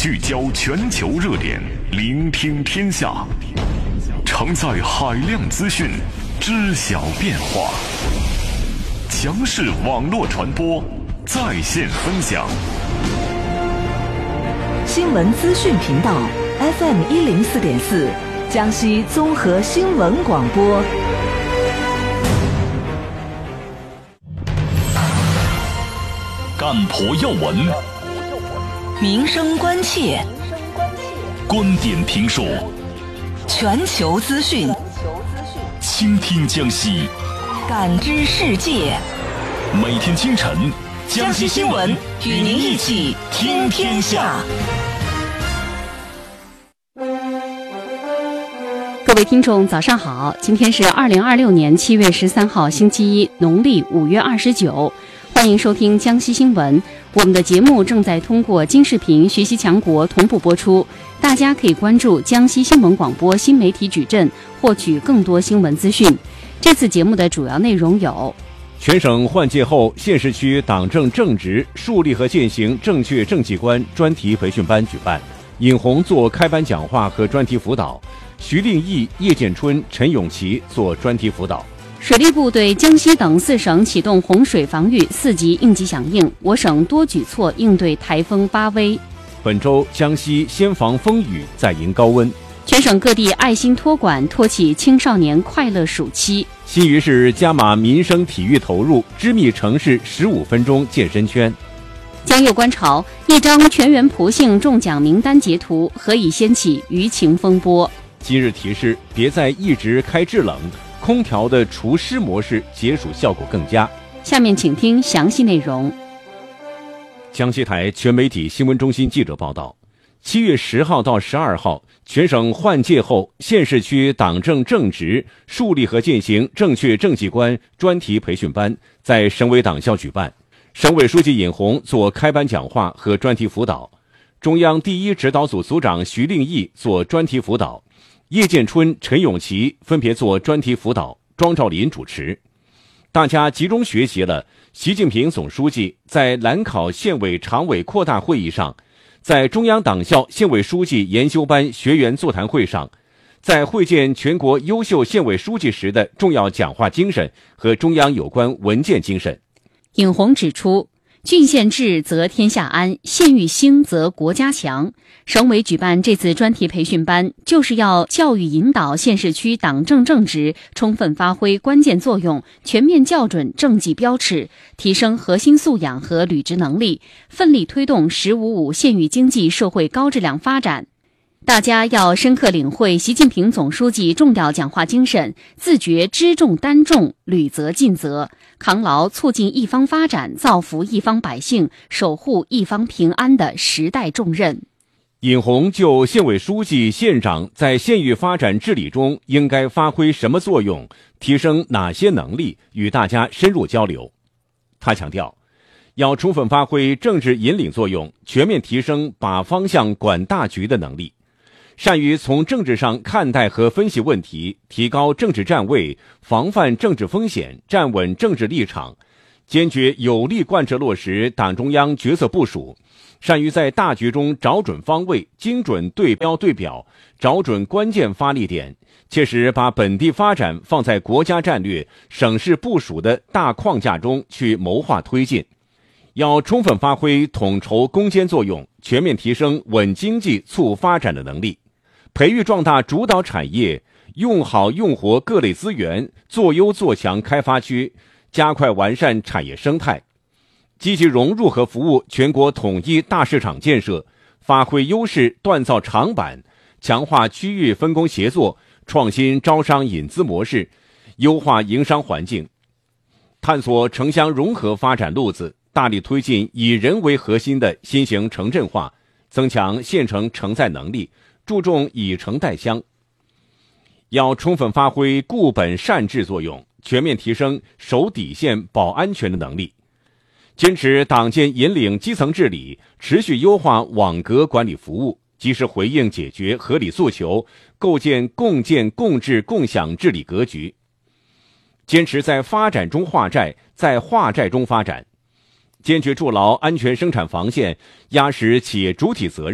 聚焦全球热点，聆听天下，承载海量资讯，知晓变化。强势网络传播，在线分享。 新闻资讯频道 FM104.4，江西综合新闻广播。 干婆要闻， 民生关切， 观点评述， 全球资讯， 倾听江西， 感知世界。 每天清晨， 江西新闻与您一起听天下。 各位听众早上好，今天是2026年7月13号星期一，农历5月29，欢迎收听江西新闻。我们的节目正在通过金视频学习强国同步播出，大家可以关注江西新闻广播新媒体矩阵，获取更多新闻资讯。这次节目的主要内容有： 全省换届后县市区党政正职树立和践行正确政绩观专题培训班举办，尹红做开班讲话和专题辅导，徐令义、叶建春、陈永琪做专题辅导。 水利部对江西等4省启动洪水防御4级应急响应，我省多举措应对台风巴威。 本周江西先防风雨，再迎高温。 全省各地爱心托管托起青少年快乐暑期。 新余市加码民生体育投入，织密城市15分钟健身圈。 江右观潮，一张全员普幸中奖名单截图，何以掀起舆情风波？ 今日提示：别再一直开制冷，空调的除湿模式解暑效果更佳。 下面请听详细内容。 江西台全媒体新闻中心记者报道，7月10号到12号，全省换届后县市区党政正职树立和践行正确政绩观专题培训班在省委党校举办，省委书记尹红做开班讲话和专题辅导，中央第一指导组组长徐令义做专题辅导，叶建春、陈永琪分别做专题辅导，庄兆林主持。大家集中学习了习近平总书记在兰考县委常委扩大会议上，在中央党校县委书记研修班学员座谈会上，在会见全国优秀县委书记时的重要讲话精神和中央有关文件精神。 尹红指出，郡县治则天下安，县域兴则国家强。省委举办这次专题培训班，就是要教育引导县市区党政正职充分发挥关键作用，全面校准政绩标尺，提升核心素养和履职能力，奋力推动“1055”县域经济社会高质量发展。大家要深刻领会习近平总书记重要讲话精神，自觉知重担重，履责尽责，扛牢促进一方发展、造福一方百姓、守护一方平安的时代重任。 尹红就县委书记、县长在县域发展治理中应该发挥什么作用，提升哪些能力，与大家深入交流。他强调，要充分发挥政治引领作用，全面提升把方向管大局的能力，善于从政治上看待和分析问题，提高政治站位，防范政治风险，站稳政治立场，坚决有力贯彻落实党中央决策部署，善于在大局中找准方位，精准对标对表，找准关键发力点，切实把本地发展放在国家战略、省市部署的大框架中去谋划推进。要充分发挥统筹攻坚作用，全面提升稳经济促发展的能力，培育壮大主导产业，用好用活各类资源，做优做强开发区，加快完善产业生态，积极融入和服务全国统一大市场建设，发挥优势锻造长板，强化区域分工协作，创新招商引资模式，优化营商环境，探索城乡融合发展路子，大力推进以人为核心的新型城镇化，增强县城承载能力，注重以城带乡。要充分发挥固本善治作用，全面提升守底线保安全的能力，坚持党建引领基层治理，持续优化网格管理服务，及时回应解决合理诉求，构建共建共治共享治理格局。坚持在发展中化债，在化债中发展，坚决筑牢安全生产防线，压实企业主体责任，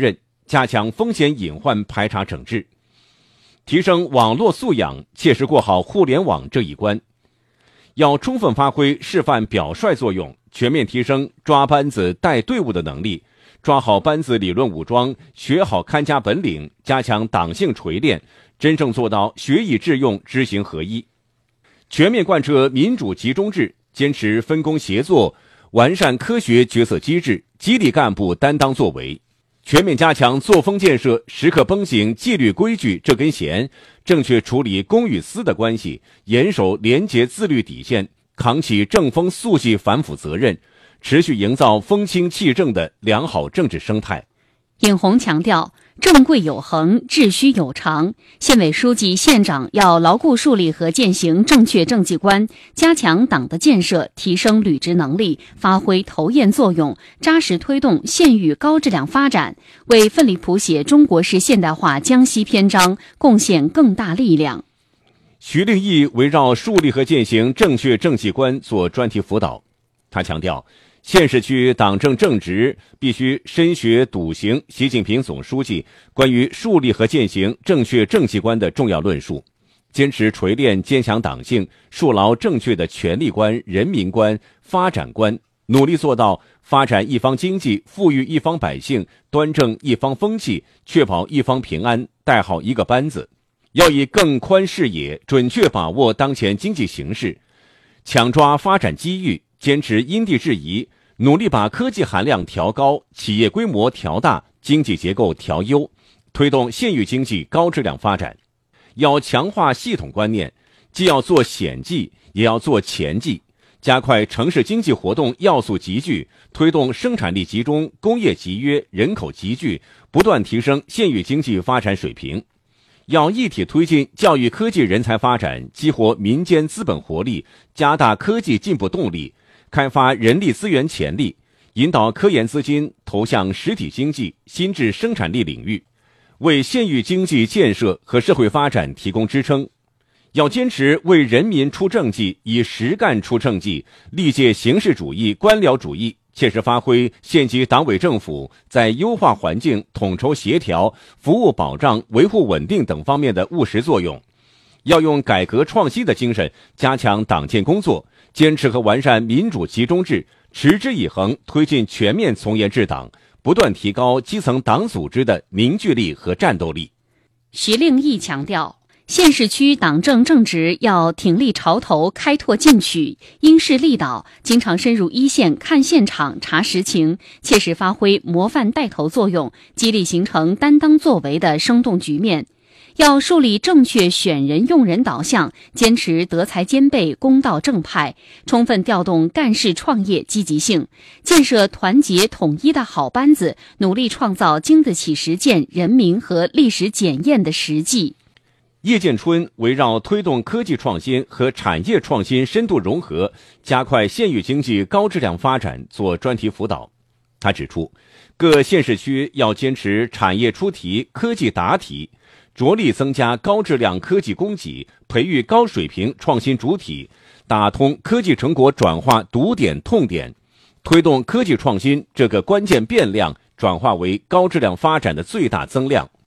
加强风险隐患排查整治，提升网络素养，切实过好互联网这一关。要充分发挥示范表率作用，全面提升抓班子带队伍的能力，抓好班子理论武装，学好看家本领，加强党性锤炼，真正做到学以致用，知行合一。全面贯彻民主集中制，坚持分工协作，完善科学决策机制，激励干部担当作为，全面加强作风建设，时刻绷紧纪律规矩这根弦，正确处理公与私的关系，严守廉洁自律底线，扛起正风肃纪反腐责任，持续营造风清气正的良好政治生态。 尹红强调，正规有恒，秩序有常。县委书记、县长要牢固树立和践行正确政绩观，加强党的建设，提升履职能力，发挥头雁作用，扎实推动县域高质量发展，为奋力谱写中国式现代化江西篇章贡献更大力量。 徐令义围绕树立和践行正确政绩观做专题辅导，他强调，县市区党政正直必须深学笃行习近平总书记关于树立和践行正确政绩观的重要论述，坚持锤炼坚强党性，树牢正确的权力观、人民观、发展观，努力做到发展一方经济，富裕一方百姓，端正一方风气，确保一方平安，带好一个班子。要以更宽视野，准确把握当前经济形势，抢抓发展机遇，坚持因地制宜，努力把科技含量调高，企业规模调大，经济结构调优，推动县域经济高质量发展。要强化系统观念，既要做险记，也要做前记，加快城市经济活动要素集聚，推动生产力集中、工业集约、人口集聚，不断提升县域经济发展水平。要一体推进教育科技人才发展，激活民间资本活力，加大科技进步动力，开发人力资源潜力，引导科研资金投向实体经济、新质生产力领域，为县域经济建设和社会发展提供支撑。要坚持为人民出政绩，以实干出政绩，力戒形式主义、官僚主义，切实发挥县级党委政府在优化环境、统筹协调、服务保障、维护稳定等方面的务实作用。要用改革创新的精神加强党建工作，坚持和完善民主集中制，持之以恒推进全面从严治党，不断提高基层党组织的凝聚力和战斗力。 徐令义强调，县市区党政正直要挺立潮头，开拓进取，因势利导，经常深入一线看现场查实情，切实发挥模范带头作用，激励形成担当作为的生动局面。要树立正确选人用人导向，坚持德才兼备、公道正派，充分调动干事创业积极性，建设团结统一的好班子，努力创造经得起实践、人民和历史检验的实际。 叶建春围绕推动科技创新和产业创新深度融合，加快县域经济高质量发展做专题辅导。他指出，各县市区要坚持产业出题、科技答题，着力增加高质量科技供给，培育高水平创新主体，打通科技成果转化堵点痛点，推动科技创新这个关键变量转化为高质量发展的最大增量。